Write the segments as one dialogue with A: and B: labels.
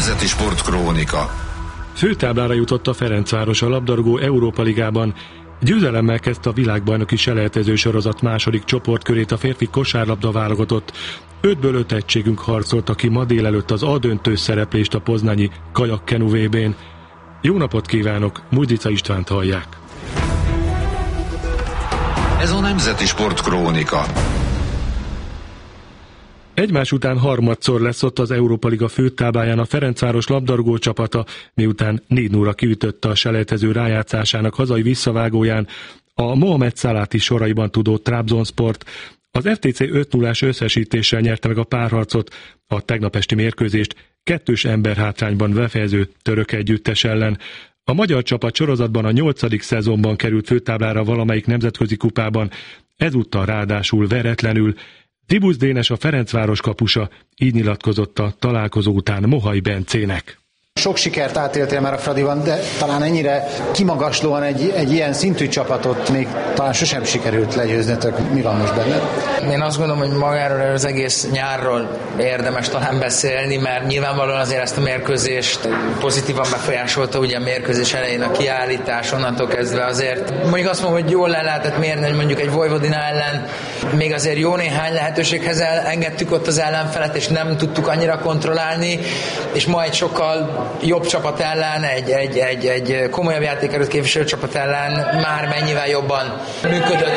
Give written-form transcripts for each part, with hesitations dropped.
A: Nemzeti Sportkrónika.
B: Főtáblára jutott a Ferencváros a labdarúgó Európa Ligában. Győzelemmel kezdte a világbajnoki selejtező sorozat második csoportkörét a férfi kosárlabda válogatott. 5-ből 5 egységünk harcolta ki ma délelőtt az A-döntős szereplést a poznanyi Kajak-Kenu VB-n. Jó napot kívánok, Mújdica Istvánt hallják.
A: Ez a Nemzeti Sportkrónika.
B: Egymás után harmadszor lesz ott az Európa Liga főtábláján a Ferencváros labdarúgó csapata, miután 4-0-ra kiütötte a selejtező rájátszásának hazai visszavágóján a Mohamed Salati soraiban tudó Trabzonsport. Az FTC 5-0-ás összesítéssel nyerte meg a párharcot, a tegnap esti mérkőzést 2-s emberhátrányban befejező török együttes ellen. A magyar csapat sorozatban a 8. szezonban került főtáblára valamelyik nemzetközi kupában, ezúttal ráadásul veretlenül. Dibusz Dénes, a Ferencváros kapusa, így nyilatkozott a találkozó után Mohai Bencének.
C: Sok sikert átéltél már a Fradiban, de talán ennyire kimagaslóan egy ilyen szintű csapatot még talán sosem sikerült legyőznetek. Mi van most benned?
D: Én azt gondolom, hogy magáról az egész nyárról érdemes talán beszélni, mert nyilvánvalóan azért ezt a mérkőzést pozitívan befolyásolta, ugye a mérkőzés elején a kiállítás, onnantól kezdve azért mondjuk azt mondom, hogy jól le lehetett mérni, hogy mondjuk egy Vojvodina ellen még azért jó néhány lehetőséghez engedtük ott az ellenfelet, és nem tudtuk annyira kontrollálni, és ma egy sokkal jobb csapat ellen, egy komolyabb játékerőt képviselő csapat ellen már mennyivel jobban működött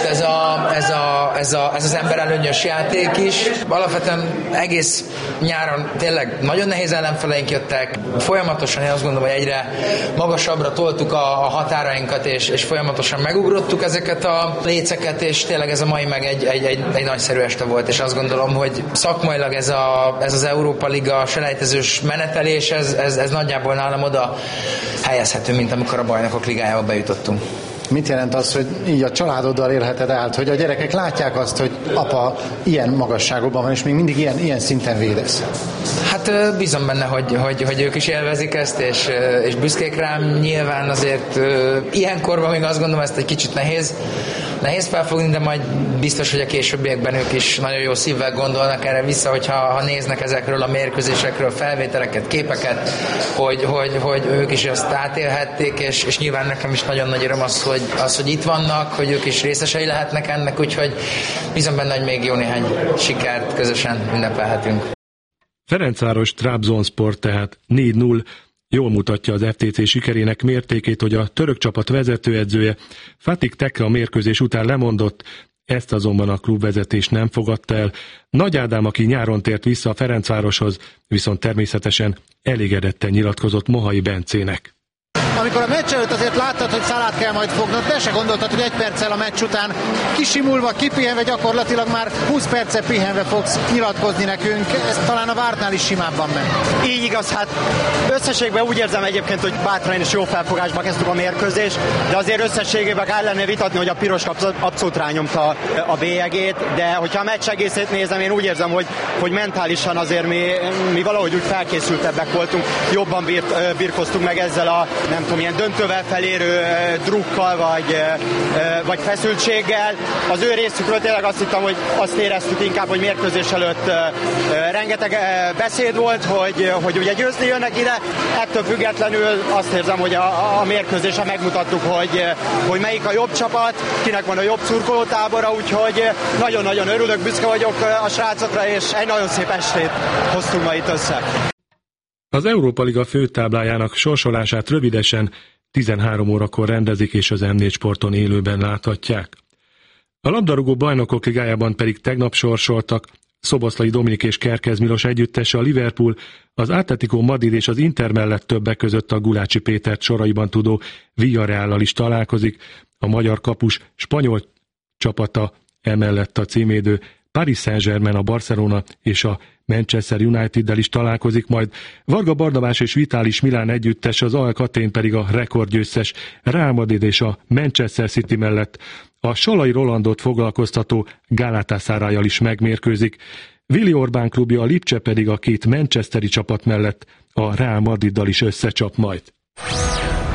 D: ez az emberelőnyös játék is. Alapvetően egész nyáron tényleg nagyon nehéz ellenfeleink jöttek. Folyamatosan én azt gondolom, hogy egyre magasabbra toltuk a határainkat, és folyamatosan megugrottuk ezeket a léceket, és tényleg ez a mai meg egy nagyszerű este volt, és azt gondolom, hogy szakmailag ez az Európa Liga selejtezős menetelés, ez nagyjából nálam oda helyezhető, mint amikor a Bajnokok Ligájába bejutottunk.
C: Mit jelent az, hogy így a családoddal élheted át, hogy a gyerekek látják azt, hogy apa ilyen magasságban van, és még mindig ilyen szinten védesz?
D: Hát bízom benne, hogy ők is élvezik ezt, és büszkék rám. Nyilván azért ilyen korban még azt gondolom, ezt egy kicsit nehéz felfogni, de majd biztos, hogy a későbbiekben ők is nagyon jó szívvel gondolnak erre vissza, hogyha néznek ezekről a mérkőzésekről felvételeket, képeket, hogy ők is ezt átélhették, és nyilván nekem is nagyon nagy öröm az, hogy itt vannak, hogy ők is részesei lehetnek ennek, úgyhogy bízom benne, hogy még jó néhány sikert közösen ünnepelhetünk.
B: Ferencváros Trabzonsport tehát 4-0, jól mutatja az FTC sikerének mértékét, hogy a török csapat vezetőedzője Fatih Tekke a mérkőzés után lemondott, ezt azonban a klubvezetés nem fogadta el. Nagy Ádám, aki nyáron tért vissza a Ferencvároshoz, viszont természetesen elégedetten nyilatkozott Mohai Bencének.
C: Amikor a meccs előtt azért láttad, hogy Salát kell majd fognod, de se gondoltad, hogy egy perccel a meccs után kisimulva, kipihenve, gyakorlatilag már 20 perce pihenve fogsz nyilatkozni nekünk. Ez talán a vártnál is simábban megy.
E: Így igaz, hát összességben úgy érzem egyébként, hogy bátran és jó felfogásba kezdtük a mérkőzést, de azért összességében kell lenne vitatni, hogy a piros abszolút rányomta a bélyegét, de hogyha a meccs egészét nézem, én úgy érzem, hogy mentálisan azért mi valahogy úgy felkészültebbek voltunk, jobban birkoztunk meg ezzel a nem tudom, ilyen döntővel felérő drukkal, vagy feszültséggel. Az ő részükről tényleg azt hittem, hogy azt éreztük inkább, hogy mérkőzés előtt rengeteg beszéd volt, hogy ugye győzni jönnek ide. Ettől függetlenül azt érzem, hogy a mérkőzésen megmutattuk, hogy melyik a jobb csapat, kinek van a jobb szurkolótábora, úgyhogy nagyon-nagyon örülök, büszke vagyok a srácokra, és egy nagyon szép estét hoztunk ma itt össze.
B: Az Európa Liga főtáblájának sorsolását rövidesen 13 órakor rendezik, és az M4 Sporton élőben láthatják. A labdarúgó Bajnokok Ligájában pedig tegnap sorsoltak Szoboszlai Dominik és Kerkez Milos együttese a Liverpool, az Atletico Madrid és az Inter mellett többek között a Gulácsi Pétert soraiban tudó Villarreallal is találkozik, a magyar kapus spanyol csapata emellett a címédő Paris Saint-Germain, a Barcelona és a Manchester United-del is találkozik majd. Varga Barnabás és Vitális Milán együttes, az AEK Athén pedig a rekordgyőztes Real Madrid és a Manchester City mellett a Salai Rolandot foglalkoztató Galatasaray-jal is megmérkőzik. Vili Orbán klubja, a Lipcse pedig a két manchesteri csapat mellett a Real Madriddal is összecsap majd.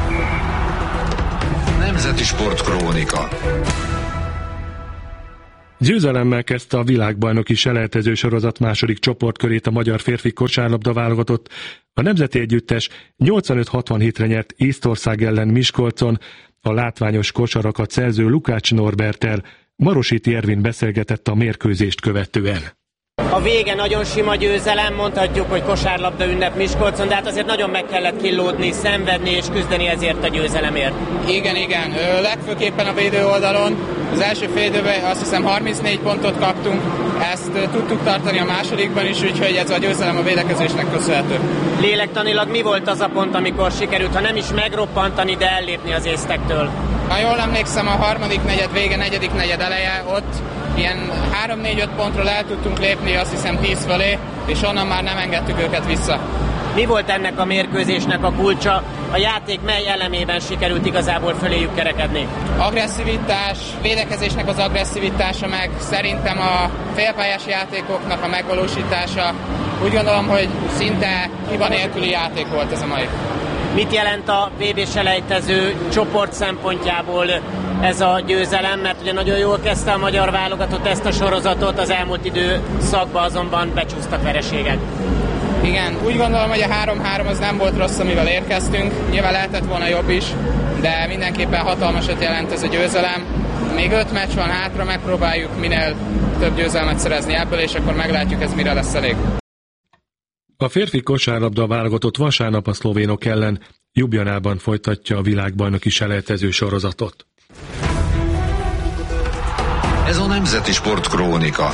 A: Nemzeti Sportkrónika.
B: Győzelemmel kezdte a világbajnoki selejtező sorozat második csoportkörét a magyar férfi kosárlabda válogatott. A nemzeti együttes 85-67-re nyert Észtország ellen Miskolcon. A látványos kosarakat szerző Lukács Norberttel Marositi Ervin beszélgetett a mérkőzést követően.
F: A vége nagyon sima győzelem, mondhatjuk, hogy kosárlabda ünnep Miskolcon, de hát azért nagyon meg kellett killódni, szenvedni és küzdeni ezért a győzelemért.
G: Igen. Legfőképpen a védő oldalon. Az első fél időben azt hiszem 34 pontot kaptunk, ezt tudtuk tartani a másodikban is, úgyhogy ez a győzelem a védekezésnek köszönhető.
F: Lélektanilag mi volt az a pont, amikor sikerült, ha nem is megroppantani, de ellépni az észtektől?
G: Ha jól emlékszem, a harmadik negyed vége, negyedik negyed eleje, ott ilyen 3-4-5 pontról el tudtunk lépni, azt hiszem 10 fölé, és onnan már nem engedtük őket vissza.
F: Mi volt ennek a mérkőzésnek a kulcsa? A játék mely elemében sikerült igazából föléjük kerekedni?
G: Agresszivitás, védekezésnek az agresszivitása, meg szerintem a félpályás játékoknak a megvalósítása. Úgy gondolom, hogy szinte hiba nélküli játék volt ez a mai.
F: Mit jelent a VB-selejtező csoport szempontjából ez a győzelem? Mert ugye nagyon jól kezdte a magyar válogatott ezt a sorozatot, az elmúlt időszakban azonban becsúsztak vereségek.
G: Igen, úgy gondolom, hogy a 3-3 az nem volt rossz, amivel érkeztünk. Nyilván lehetett volna jobb is, de mindenképpen hatalmasat jelent ez a győzelem. Még 5 meccs van hátra, megpróbáljuk minél több győzelmet szerezni ebből, és akkor meglátjuk, ez mire lesz elég.
B: A férfi kosárlabda válogatott vasárnap a szlovénok ellen Ljubljanában folytatja a világbajnoki selejtező sorozatot.
A: Ez a Nemzeti Sport Krónika.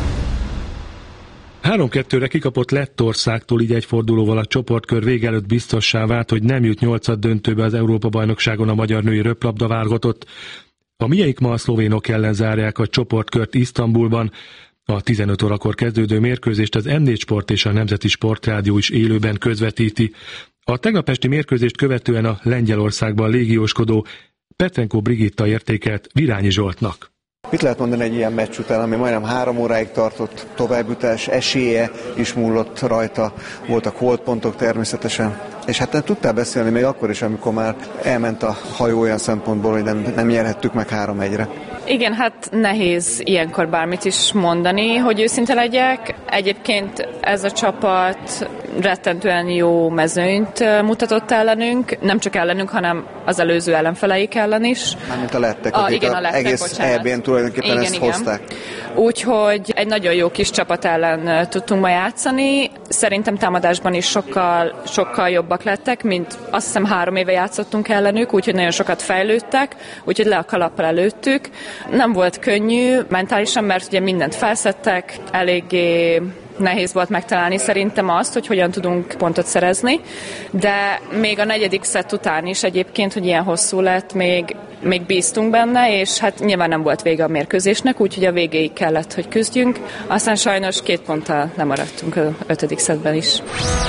B: 3-2-re kikapott Lettországtól, így egy fordulóval a csoportkör vége előtt biztossá vált, hogy nem jut 8. döntőbe az Európa-bajnokságon a magyar női röplabda válogatott. A mieik ma a szlovénok ellen zárják a csoportkört Isztambulban. A 15 órakor kezdődő mérkőzést az M4 Sport és a Nemzeti Sportrádió is élőben közvetíti. A tegnap esti mérkőzést követően a Lengyelországban légióskodó Petrenko Brigitta értékelt Virányi Zsoltnak.
H: Mit lehet mondani egy ilyen meccs után, ami majdnem 3 óráig tartott, továbbjutás esélye is múlott rajta, voltak holdpontok természetesen, és hát nem tudtál beszélni még akkor is, amikor már elment a hajó olyan szempontból, hogy nem nyerhettük meg 3-1-re.
I: Igen, hát nehéz ilyenkor bármit is mondani, hogy őszinte legyek. Egyébként ez a csapat rettentően jó mezőnyt mutatott ellenünk, nem csak ellenünk, hanem az előző ellenfeleik ellen is.
H: Mármint a lettek, akik
I: igen, a lettek,
H: egész EB-n tulajdonképpen
I: igen,
H: ezt
I: igen.
H: hozták.
I: Úgyhogy egy nagyon jó kis csapat ellen tudtunk ma játszani. Szerintem támadásban is sokkal jobbak lettek, mint azt hiszem 3 éve játszottunk ellenük, úgyhogy nagyon sokat fejlődtek, úgyhogy le a kalappal előttük. Nem volt könnyű mentálisan, mert ugye mindent felszettek, eléggé nehéz volt megtalálni szerintem azt, hogy hogyan tudunk pontot szerezni, de még a 4. szett után is egyébként, hogy ilyen hosszú lett, még bíztunk benne, és hát nyilván nem volt vége a mérkőzésnek, úgyhogy a végéig kellett, hogy küzdjünk. Aztán sajnos 2 ponttal lemaradtunk a 5. szettben is.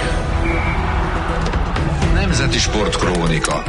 A: Nemzeti Sport Krónika.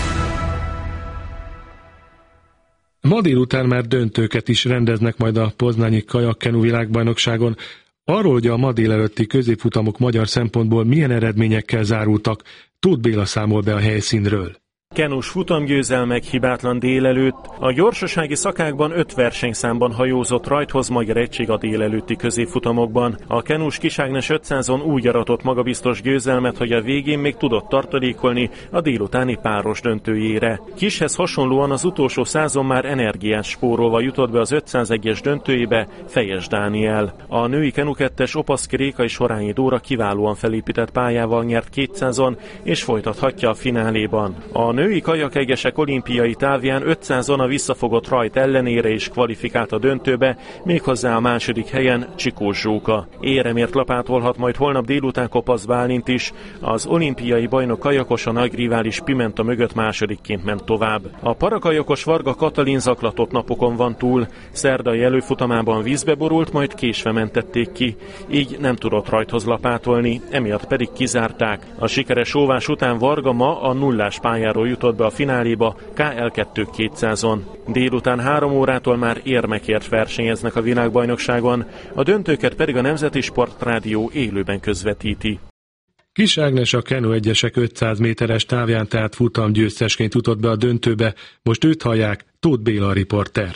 B: Ma délután már döntőket is rendeznek majd a poznányi kajakkenu világbajnokságon. Arról, hogy a ma délelőtti középfutamok magyar szempontból milyen eredményekkel zárultak, Tóth Béla számol be a helyszínről.
J: Kenus futamgyőzelmek hibátlan délelőtt. A gyorsasági szakákban 5 versenyszámban hajózott rajthoz magyar egység a délelőtti középfutamokban. A kenus Kiságnes 500-on úgy aratott magabiztos győzelmet, hogy a végén még tudott tartalékolni a délutáni páros döntőjére. Kishez hasonlóan az utolsó 100-on már energiás spórolva jutott be az 501-es döntőjébe Fejes Dániel. A női kenu 2-es Opaszki Réka és Horányi Dóra kiválóan felépített pályával nyert 200-on és folytathatja a fináléban. A női kajakegesek olimpiai távján 500-on a visszafogott rajt ellenére is kvalifikált a döntőbe, méghozzá a második helyen Csikós Zsóka. Éremért lapátolhat majd holnap délután Kopasz Bálint is. Az olimpiai bajnok kajakos a nagy rivális Pimenta mögött másodikként ment tovább. A parakajakos Varga Katalin zaklatott napokon van túl. Szerdai előfutamában vízbe borult, majd késve mentették ki. Így nem tudott rajthoz lapátolni, emiatt pedig kizárták. A sikeres óvás után Varga ma a nullás pályáról jutott be a fináléba KL2 200-on. Délután 3 órától már érmekért versenyeznek a világbajnokságon, a döntőket pedig a Nemzeti Sportrádió élőben közvetíti.
B: Kis Ágnes a Kenu 1-esek 500 méteres távján tehát futamgyőztesként jutott be a döntőbe, most őt hallják, Tóth Béla a riporter.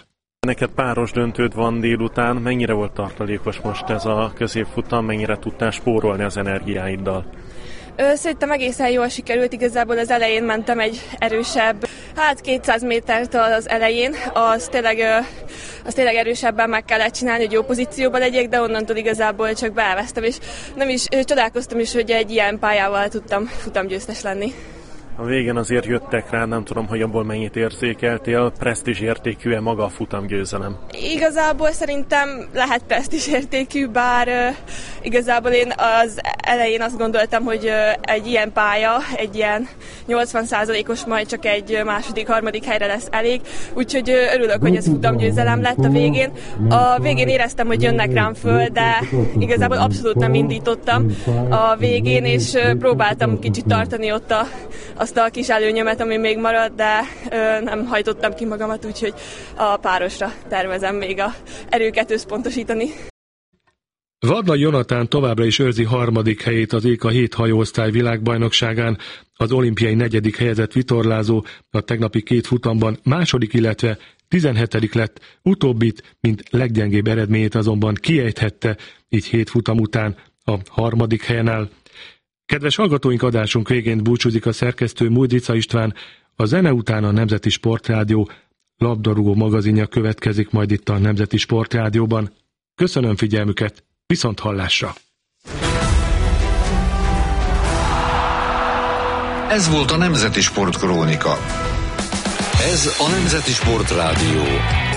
J: Neked páros döntőd van délután, mennyire volt tartalékos most ez a középfutam, mennyire tudtál spórolni az energiáiddal?
K: Szerintem egészen jól sikerült, igazából az elején mentem egy erősebb, 200 métert az elején, az tényleg erősebben meg kellett csinálni, hogy jó pozícióban legyek, de onnantól igazából csak beelveztem, és nem is csodálkoztam is, hogy egy ilyen pályával tudtam futamgyőztes lenni.
J: A végén azért jöttek rá, nem tudom, hogy abból mennyit érzékeltél, presztízsértékű-e maga a futamgyőzelem?
K: Igazából szerintem lehet presztízsértékű, bár igazából én az elején azt gondoltam, hogy egy ilyen pálya, egy ilyen 80%-os majd csak egy második, harmadik helyre lesz elég, úgyhogy örülök, hogy ez futamgyőzelem lett a végén. A végén éreztem, hogy jönnek rám föl, de igazából abszolút nem indítottam a végén, és próbáltam kicsit tartani ott azt a kis előnyömet, ami még maradt, de nem hajtottam ki magamat, úgyhogy a párosra tervezem még a erőket összpontosítani.
B: Vadnai Jonatán továbbra is őrzi harmadik helyét az EKA 7 hajóosztály világbajnokságán, az olimpiai 4. helyezett vitorlázó a tegnapi 2 futamban második, illetve 17. lett, utóbbit, mint leggyengébb eredményét azonban kiejthette, így 7 futam után a harmadik helyen áll. Kedves hallgatóink, adásunk végén búcsúzik a szerkesztő Mújdica István, a zene után a Nemzeti Sportrádió labdarúgó magazinja következik majd itt a Nemzeti Sportrádióban. Köszönöm figyelmüket, viszont hallásra!
A: Ez volt a Nemzeti Sportkrónika. Ez a Nemzeti Sportrádió.